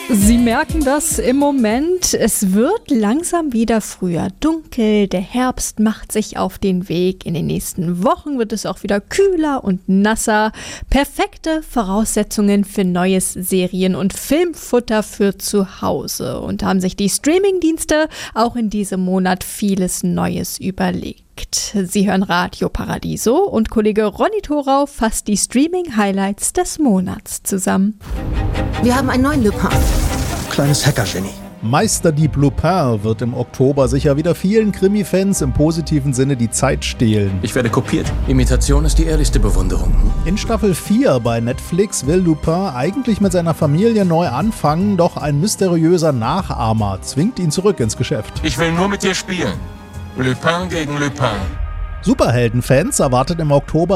Sie merken das im Moment, es wird langsam wieder früher dunkel, der Herbst macht sich auf den Weg, in den nächsten Wochen wird es auch wieder kühler und nasser. Perfekte Voraussetzungen für neues Serien- und Filmfutter für zu Hause. Und haben sich die Streamingdienste auch in diesem Monat vieles Neues überlegt. Sie hören Radio Paradiso und Kollege Ronny Thorau fasst die Streaming-Highlights des Monats zusammen. Wir haben einen neuen Lupin. Kleines Hacker-Genie. Meisterdieb Lupin wird im Oktober sicher wieder vielen Krimi-Fans im positiven Sinne die Zeit stehlen. Ich werde kopiert. Imitation ist die ehrlichste Bewunderung. In Staffel 4 bei Netflix will Lupin eigentlich mit seiner Familie neu anfangen, doch ein mysteriöser Nachahmer zwingt ihn zurück ins Geschäft. Ich will nur mit dir spielen. Lupin gegen Lupin. Superheldenfans erwartet im Oktober